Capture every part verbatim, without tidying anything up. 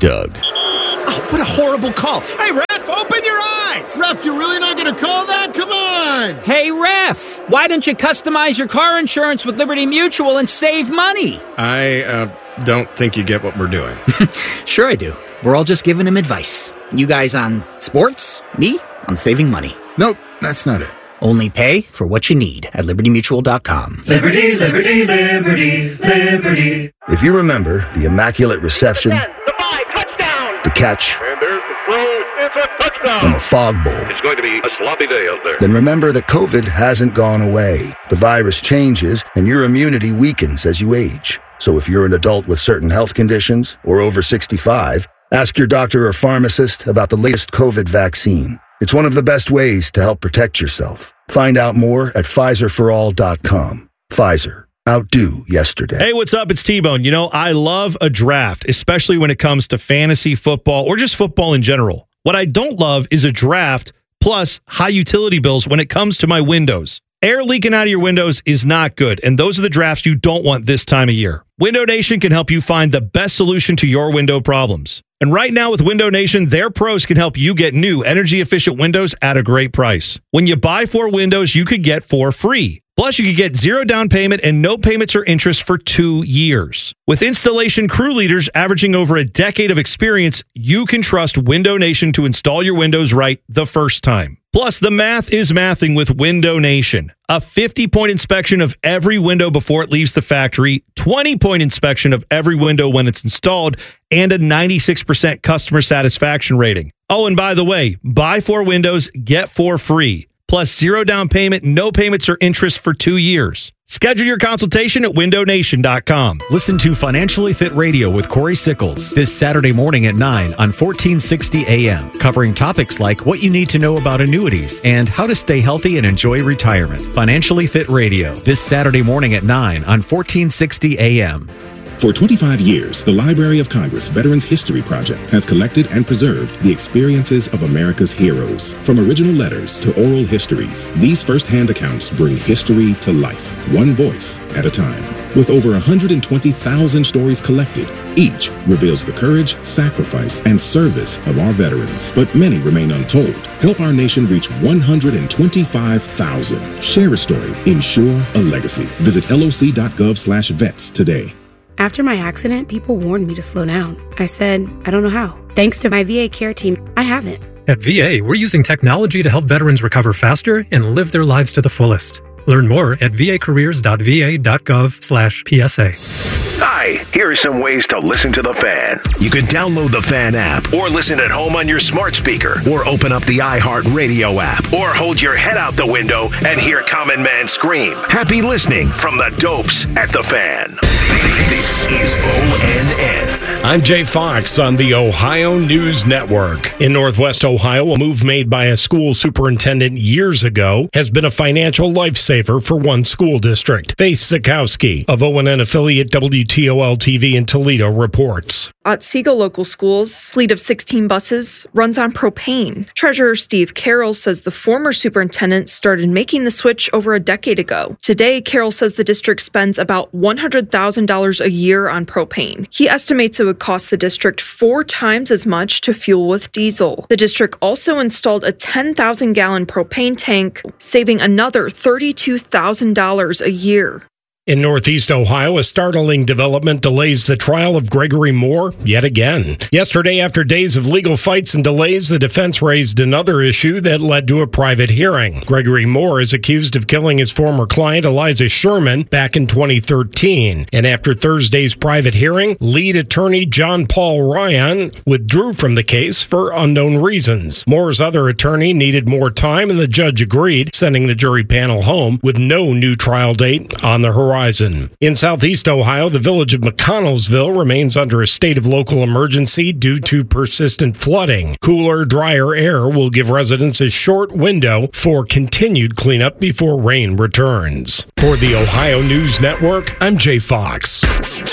Doug. Oh, what a horrible call. Hey, ref, open your eyes. Ref, you're really not going to call that? Come on. Hey, ref, why don't you customize your car insurance with Liberty Mutual and save money? I uh, don't think you get what we're doing. Sure I do. We're all just giving him advice. You guys on sports, me on saving money. Nope, that's not it. Only pay for what you need at liberty mutual dot com. Liberty, liberty, liberty, liberty. If you remember the immaculate reception, ten, the five, touchdown. The catch, and there's the throw, it's a touchdown. And the fog bowl. It's going to be a sloppy day out there. Then remember that COVID hasn't gone away. The virus changes, and your immunity weakens as you age. So if you're an adult with certain health conditions or over sixty-five, ask your doctor or pharmacist about the latest COVID vaccine. It's one of the best ways to help protect yourself. Find out more at Pfizer for all dot com. Pfizer. Outdo yesterday. Hey, what's up? It's T-Bone. You know, I love a draft, especially when it comes to fantasy football or just football in general. What I don't love is a draft plus high utility bills when it comes to my windows. Air leaking out of your windows is not good, and those are the drafts you don't want this time of year. Window Nation can help you find the best solution to your window problems. And right now with Window Nation, their pros can help you get new energy-efficient windows at a great price. When you buy four windows, you could get four free. Plus, you could get zero down payment and no payments or interest for two years. With installation crew leaders averaging over a decade of experience, you can trust Window Nation to install your windows right the first time. Plus, the math is mathing with Window Nation. A fifty-point inspection of every window before it leaves the factory, twenty-point inspection of every window when it's installed, and a ninety-six percent customer satisfaction rating. Oh, and by the way, buy four windows, get four free. Plus zero down payment, no payments or interest for two years. Schedule your consultation at window nation dot com. Listen to Financially Fit Radio with Corey Sickles this Saturday morning at nine on fourteen sixty A M, covering topics like what you need to know about annuities and how to stay healthy and enjoy retirement. Financially Fit Radio this Saturday morning at nine on fourteen sixty A M. For twenty-five years, the Library of Congress Veterans History Project has collected and preserved the experiences of America's heroes. From original letters to oral histories, these first-hand accounts bring history to life, one voice at a time. With over one hundred twenty thousand stories collected, each reveals the courage, sacrifice, and service of our veterans. But many remain untold. Help our nation reach one hundred twenty-five thousand. Share a story. Ensure a legacy. Visit L O C dot gov slash vets today. After my accident, people warned me to slow down. I said, I don't know how. Thanks to my V A care team, I haven't. At V A, we're using technology to help veterans recover faster and live their lives to the fullest. Learn more at v a careers dot v a dot gov slash P S A. Hi, here are some ways to listen to The Fan. You can download the Fan app or listen at home on your smart speaker or open up the iHeartRadio app or hold your head out the window and hear Common Man scream. Happy listening from the Dopes at The Fan. This is O N N. I'm Jay Fox on the Ohio News Network. In Northwest Ohio, a move made by a school superintendent years ago has been a financial lifesaver for one school district. Faith Zukowski of O N N affiliate W T O L T V in Toledo reports. Otsego Local Schools' fleet of sixteen buses runs on propane. Treasurer Steve Carroll says the former superintendent started making the switch over a decade ago. Today, Carroll says the district spends about one hundred thousand dollars a year on propane. He estimates it would cost the district four times as much to fuel with diesel. The district also installed a ten thousand gallon propane tank, saving another thirty-two thousand dollars a year. In Northeast Ohio, a startling development delays the trial of Gregory Moore yet again. Yesterday, after days of legal fights and delays, the defense raised another issue that led to a private hearing. Gregory Moore is accused of killing his former client, Eliza Sherman, back in twenty thirteen. And after Thursday's private hearing, lead attorney John Paul Ryan withdrew from the case for unknown reasons. Moore's other attorney needed more time, and the judge agreed, sending the jury panel home with no new trial date on the horizon. In Southeast Ohio, the village of McConnellsville remains under a state of local emergency due to persistent flooding. Cooler, drier air will give residents a short window for continued cleanup before rain returns. For the Ohio News Network, I'm Jay Fox.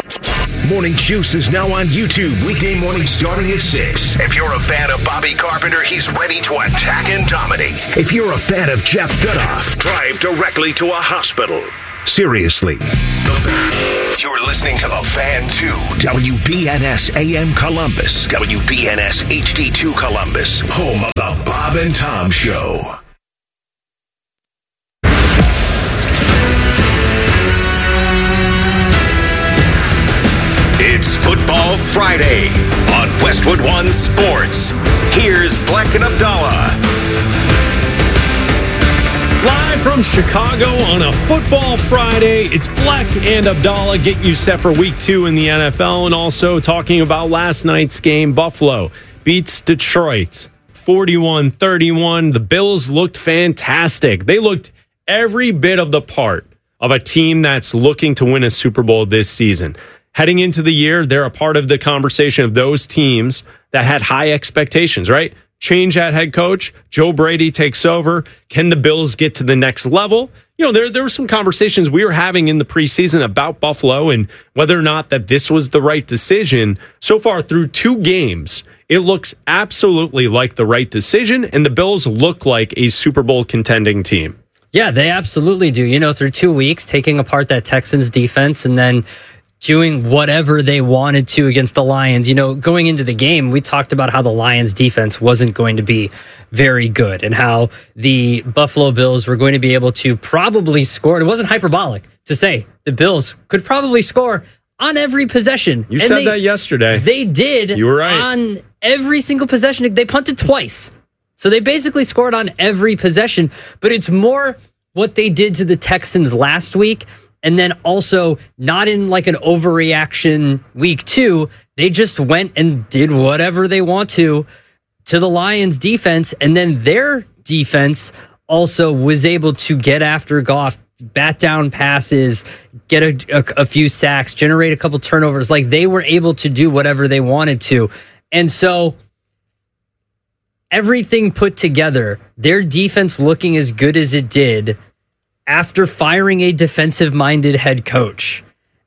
Morning Juice is now on YouTube, weekday mornings starting at six. If you're a fan of Bobby Carpenter, he's ready to attack and dominate. If you're a fan of Jeff Goodoff, drive directly to a hospital. Seriously. You're listening to The Fan two, W B N S A M Columbus, W B N S H D two Columbus, home of the Bob and Tom Show. It's Football Friday on Westwood One Sports. Here's Black and Abdallah. Live from Chicago on a Football Friday, it's Black and Abdallah getting you set for week two in the N F L, and also talking about last night's game. Buffalo beats Detroit forty-one thirty-one. The Bills looked fantastic. They looked every bit of the part of a team that's looking to win a Super Bowl this season. Heading into the year, they're a part of the conversation of those teams that had high expectations, right? Change at head coach. Joe Brady takes over. Can the Bills get to the next level? You know, there, there were some conversations we were having in the preseason about Buffalo and whether or not that this was the right decision. So far, through two games, it looks absolutely like the right decision, and the Bills look like a Super Bowl contending team. Yeah, they absolutely do. You know, through two weeks, taking apart that Texans defense and then doing whatever they wanted to against the Lions. You know, going into the game, we talked about how the Lions defense wasn't going to be very good and how the Buffalo Bills were going to be able to probably score. It wasn't hyperbolic to say the Bills could probably score on every possession. You and said they, that yesterday. They did. You were right. On every single possession. They punted twice. So they basically scored on every possession, but it's more what they did to the Texans last week. And then also not in like an overreaction week two. They just went and did whatever they want to to the Lions defense. And then their defense also was able to get after Goff, bat down passes, get a, a, a few sacks, generate a couple turnovers. Like they were able to do whatever they wanted to. And so everything put together, their defense looking as good as it did after firing a defensive-minded head coach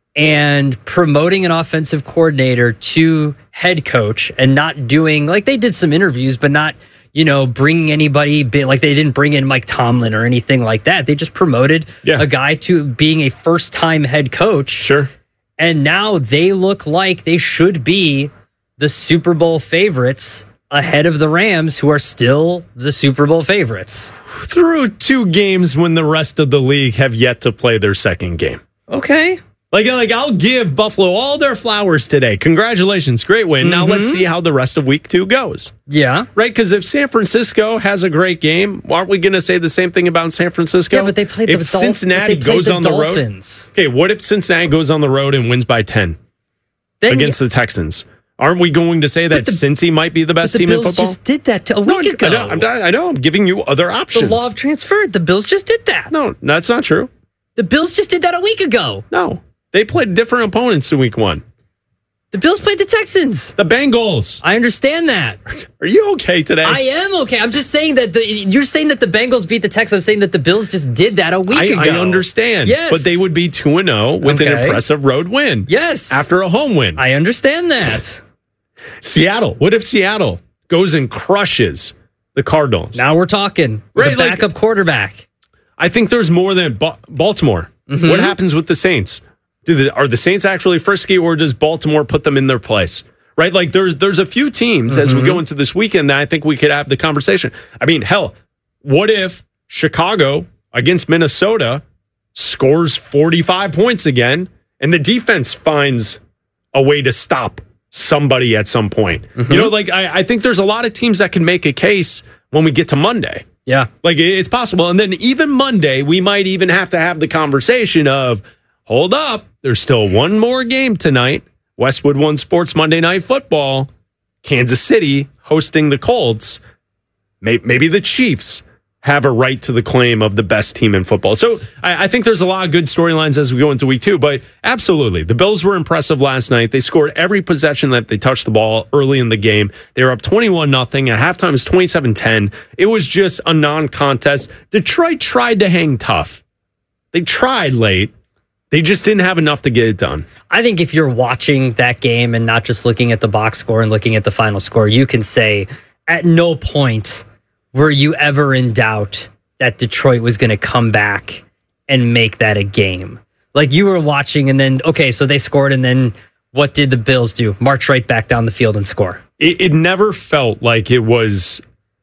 and promoting an offensive coordinator to head coach and not doing, like they did some interviews, but not, you know, bringing anybody, like they didn't bring in Mike Tomlin or anything like that. They just promoted yeah. a guy to being a first-time head coach. Sure. And now they look like they should be the Super Bowl favorites ahead of the Rams, who are still the Super Bowl favorites. Through two games when the rest of the league have yet to play their second game. Okay. Like, like I'll give Buffalo all their flowers today. Congratulations. Great win. Mm-hmm. Now let's see how the rest of week two goes. Yeah. Right? Because if San Francisco has a great game, aren't we going to say the same thing about San Francisco? Yeah, but they played the If Cincinnati Dolph- goes the on Dolphins. the road. Okay, what if Cincinnati goes on the road and wins by ten then against y- the Texans? Aren't we going to say that the, Cincy might be the best the team Bills in football? Just did that a week no, ago. I know, I'm, I know. I'm giving you other options. The law of transfer. The Bills just did that. No, that's not true. The Bills just did that a week ago. No, they played different opponents in week one. The Bills played the Texans. The Bengals. I understand that. Are you okay today? I am okay. I'm just saying that the, you're saying that the Bengals beat the Texans. I'm saying that the Bills just did that a week I, ago. I understand. Yes. But they would be two and oh with okay. an impressive road win. Yes. After a home win. I understand that. Seattle. What if Seattle goes and crushes the Cardinals? Now we're talking. Right, the backup like, quarterback. I think there's more than ba- Baltimore. Mm-hmm. What happens with the Saints? Do the, are the Saints actually frisky, or does Baltimore put them in their place? Right? Like there's there's a few teams mm-hmm. as we go into this weekend that I think we could have the conversation. I mean, hell, what if Chicago against Minnesota scores forty-five points again, and the defense finds a way to stop somebody at some point? Mm-hmm. You know, like I, I think there's a lot of teams that can make a case when we get to Monday. Yeah. Like it's possible. And then even Monday, we might even have to have the conversation of, hold up, there's still one more game tonight. Westwood One Sports Monday Night Football. Kansas City hosting the Colts. Maybe the Chiefs have a right to the claim of the best team in football. So I, I think there's a lot of good storylines as we go into week two, but absolutely. The Bills were impressive last night. They scored every possession that they touched the ball early in the game. They were up twenty-one nothing. At halftime, it was twenty-seven ten. It was just a non-contest. Detroit tried to hang tough. They tried late. They just didn't have enough to get it done. I think if you're watching that game and not just looking at the box score and looking at the final score, you can say at no point were you ever in doubt that Detroit was going to come back and make that a game. Like you were watching and then, okay, so they scored and then what did the Bills do? March right back down the field and score. It, it never felt like it was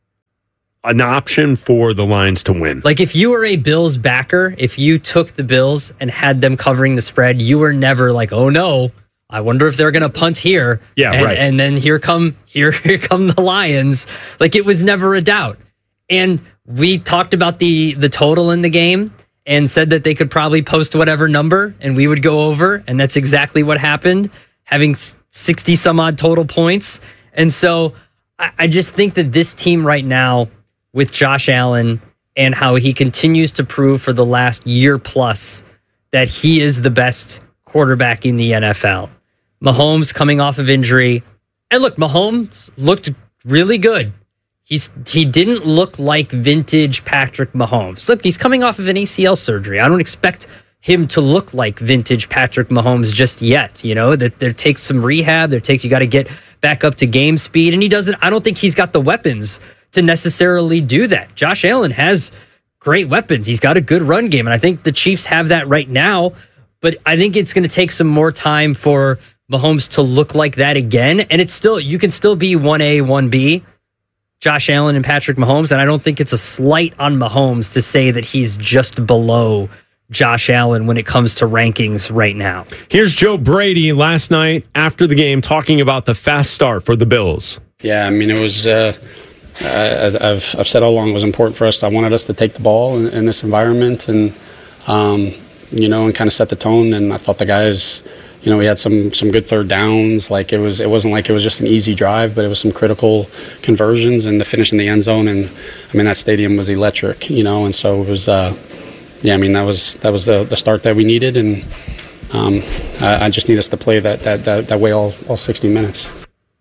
an option for the Lions to win. Like if you were a Bills backer, if you took the Bills and had them covering the spread, you were never like, oh no, I wonder if they're going to punt here. Yeah, and, right. And then here come here here come the Lions. Like it was never a doubt. And we talked about the the total in the game and said that they could probably post whatever number and we would go over. And that's exactly what happened, having sixty some odd total points. And so I, I just think that this team right now with Josh Allen and how he continues to prove for the last year plus that he is the best quarterback in the N F L. Mahomes coming off of injury. And look, Mahomes looked really good. He's he didn't look like vintage Patrick Mahomes. Look, he's coming off of an A C L surgery. I don't expect him to look like vintage Patrick Mahomes just yet. You know, that there takes some rehab. There takes you got to get back up to game speed. And he doesn't, I don't think he's got the weapons to necessarily do that. Josh Allen has great weapons. He's got a good run game. And I think the Chiefs have that right now. But I think it's going to take some more time for Mahomes to look like that again. And it's still, you can still be one A, one B. Josh Allen and Patrick Mahomes, and I don't think it's a slight on Mahomes to say that he's just below Josh Allen when it comes to rankings right now. Here's Joe Brady last night after the game talking about the fast start for the Bills. Yeah, I mean, it was, uh, I, I've, I've said all along it was important for us. I wanted us to take the ball in, in this environment and, um, you know, and kind of set the tone. And I thought the guys, you know, we had some some good third downs. Like it was, it wasn't like it was just an easy drive, but it was some critical conversions and the finish in the end zone. And I mean, that stadium was electric, you know. And so it was, uh, yeah. I mean, that was that was the, the start that we needed, and um, I, I just need us to play that that that, that way all all sixty minutes.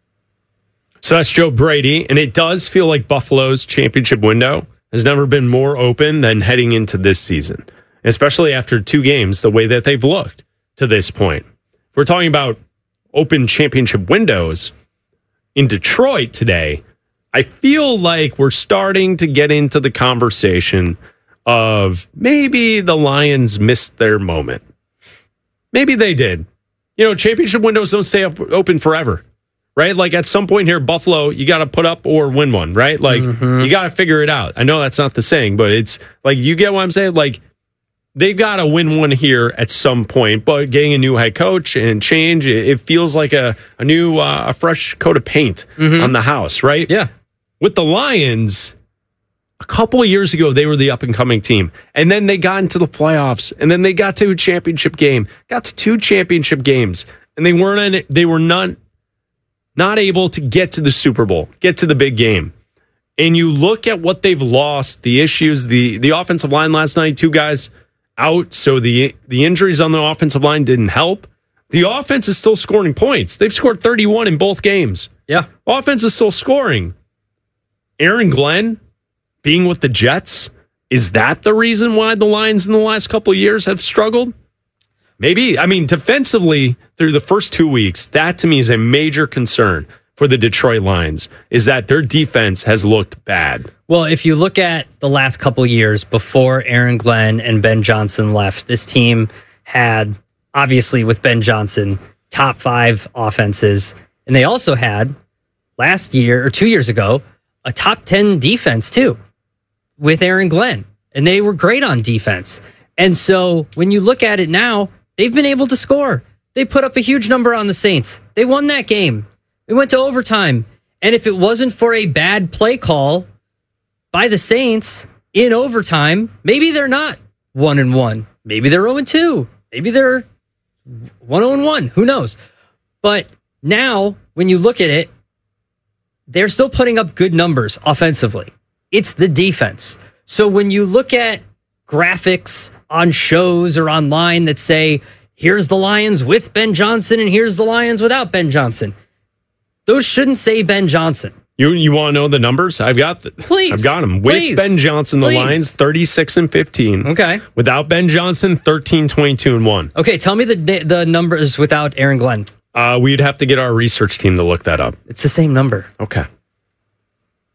So that's Joe Brady, and it does feel like Buffalo's championship window has never been more open than heading into this season, especially after two games, the way that they've looked to this point. We're talking about open championship windows in Detroit today. I feel like we're starting to get into the conversation of maybe the Lions missed their moment. Maybe they did. You know, championship windows don't stay up, open forever, right? Like at some point here, Buffalo, you got to put up or win one, right? Like mm-hmm. you got to figure it out. I know that's not the saying, but it's like, you get what I'm saying? Like, they've got to win one here at some point, but getting a new head coach and change, it feels like a, a new, uh, a fresh coat of paint mm-hmm. on the house, right? Yeah. With the Lions, a couple of years ago, they were the up-and-coming team. And then they got into the playoffs, and then they got to a championship game, got to two championship games, and they weren't in it, they were not, not able to get to the Super Bowl, get to the big game. And you look at what they've lost, the issues, the, the offensive line last night, two guys out, so the the injuries on the offensive line didn't help. The offense is still scoring points. They've scored thirty-one in both games. Yeah. Offense is still scoring. Aaron Glenn being with the Jets, is that the reason why the Lions in the last couple of years have struggled? Maybe. I mean, defensively, through the first two weeks, that to me is a major concern for the Detroit Lions, is that their defense has looked bad. Well, if you look at the last couple years before Aaron Glenn and Ben Johnson left, this team had, obviously with Ben Johnson, top five offenses. And they also had, last year or two years ago, a top ten defense too, with Aaron Glenn. And they were great on defense. And so when you look at it now, they've been able to score. They put up a huge number on the Saints. They won that game. We went to overtime. And if it wasn't for a bad play call by the Saints in overtime, maybe they're not one and one. Maybe they're zero and two. Maybe they're one zero and one. Who knows? But now, when you look at it, they're still putting up good numbers offensively. It's the defense. So when you look at graphics on shows or online that say, here's the Lions with Ben Johnson and here's the Lions without Ben Johnson, those shouldn't say Ben Johnson. You you want to know the numbers? I've got the, please. I've got them. With please, Ben Johnson, the please. Lions thirty-six and fifteen. Okay. Without Ben Johnson, thirteen, twenty-two and one. Okay, tell me the the numbers without Aaron Glenn. Uh, we'd have to get our research team to look that up. It's the same number. Okay.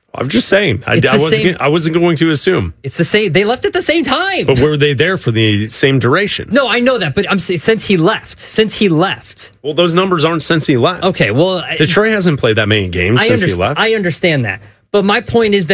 I'm just saying. I, It's I the wasn't. same- I wasn't going to assume. It's the same. They left at the same time. But were they there for the same duration? No, I know that, but I'm saying since he left, since he left. Well, those numbers aren't since he left. Okay, well, Detroit hasn't played that many games I since underst- he left. I understand that, but my point is that.